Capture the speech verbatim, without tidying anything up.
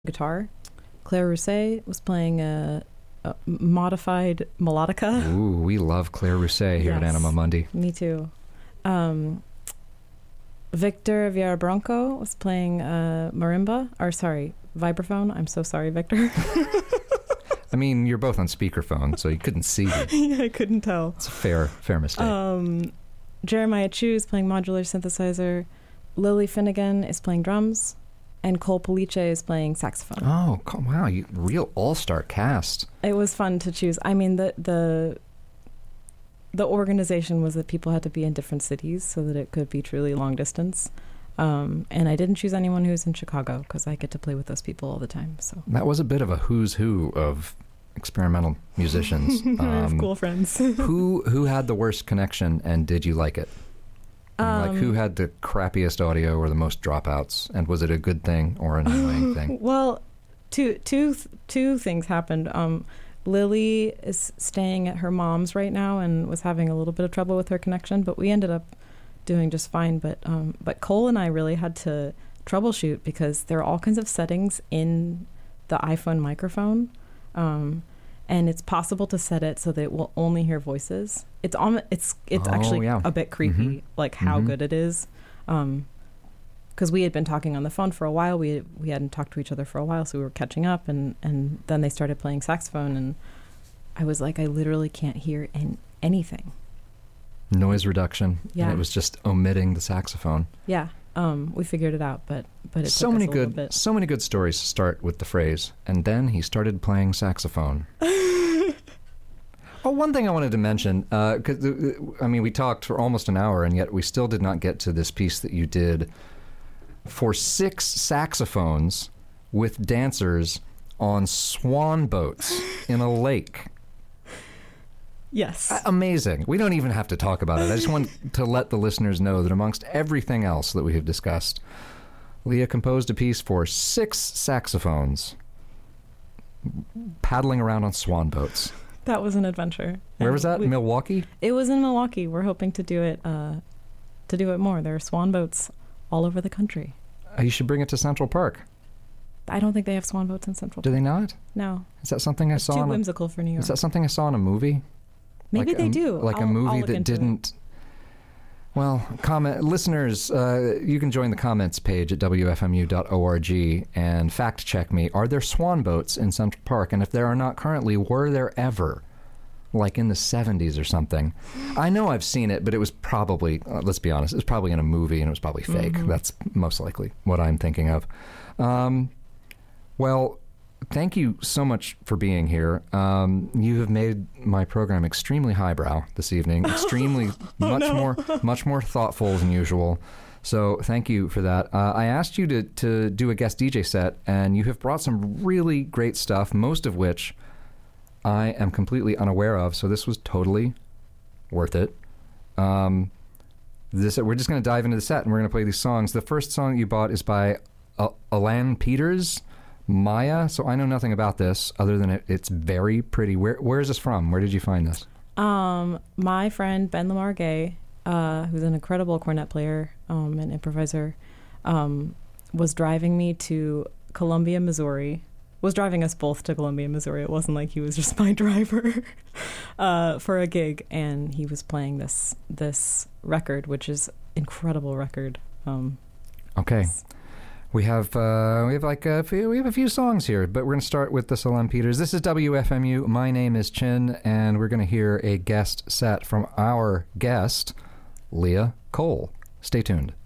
guitar. Claire Rousset was playing a, a modified melodica. Ooh, we love Claire Rousset here yes, at Anima Mundi. Me too. Um, Victor Vieira Branco was playing uh, marimba, or sorry, vibraphone. I'm so sorry, Victor. I mean, you're both on speakerphone, so you couldn't see. Yeah, I couldn't tell. It's a fair, fair mistake. Um, Jeremiah Chu is playing modular synthesizer. Lily Finnegan is playing drums. And Cole Police is playing saxophone. Oh, wow. You, real all-star cast. It was fun to choose. I mean, the, the the organization was that people had to be in different cities so that it could be truly long distance. Um, and I didn't choose anyone who's in Chicago because I get to play with those people all the time. So that was a bit of a who's who of experimental musicians. I have um, cool friends. who who had the worst connection, and did you like it? Um, like, who had the crappiest audio or the most dropouts, and was it a good thing or an annoying thing? Well, two, two, two things happened. Um, Lily is staying at her mom's right now and was having a little bit of trouble with her connection, but we ended up doing just fine. But um, but Cole and I really had to troubleshoot because there are all kinds of settings in the iPhone microphone. Um, And it's possible to set it so that it will only hear voices. It's on. It's it's oh, actually yeah. a bit creepy, mm-hmm. like how mm-hmm. good it is. Um, because we had been talking on the phone for a while. We we hadn't talked to each other for a while, so we were catching up. And, and then they started playing saxophone, and I was like, I literally can't hear in, anything. Noise reduction. Yeah. And it was just omitting the saxophone. Yeah. Um, we figured it out, but but it so took many us a good little bit. so many good stories start with the phrase, and then he started playing saxophone. Oh, one thing I wanted to mention, because uh, I mean, we talked for almost an hour, and yet we still did not get to this piece that you did for six saxophones with dancers on swan boats in a lake. Yes. Uh, amazing. We don't even have to talk about it. I just want to let the listeners know that amongst everything else that we have discussed, Leah composed a piece for six saxophones paddling around on swan boats. That was an adventure. Where and was that? We, Milwaukee? It was in Milwaukee. We're hoping to do it uh, to do it more. There are swan boats all over the country. Uh, you should bring it to Central Park. I don't think they have swan boats in Central Do Park. they not? No. Is that something I it's saw? too in whimsical a, for New York. Is that something I saw in a movie? Maybe like they a, do. Like I'll, a movie that didn't... It. Well, comment listeners, uh, you can join the comments page at w f m u dot org and fact check me. Are there swan boats in Central Park? And if there are not currently, were there ever? Like in the seventies or something. I know I've seen it, but it was probably, uh, let's be honest, it was probably in a movie and it was probably fake. Mm-hmm. That's most likely what I'm thinking of. Um, well, thank you so much for being here. Um, you have made my program extremely highbrow this evening, extremely oh, much no. more much more thoughtful than usual. So thank you for that. Uh, I asked you to, to do a guest D J set, and you have brought some really great stuff, most of which I am completely unaware of, so this was totally worth it. Um, this We're just going to dive into the set, and we're going to play these songs. The first song you bought is by uh, Alan Peters, Maya, so I know nothing about this, other than it, it's very pretty. Where Where is this from? Where did you find this? Um, my friend Ben Lamar Gay, uh, who's an incredible cornet player um, and improviser, um, was driving me to Columbia, Missouri, was driving us both to Columbia, Missouri. It wasn't like he was just my driver uh, for a gig, and he was playing this this record, which is incredible record. Um, okay, we have uh, we have like a few, we have a few songs here, but we're going to start with this Alan Peters. This is W F M U. My name is Chin, and we're going to hear a guest set from our guest, Leah Cole. Stay tuned.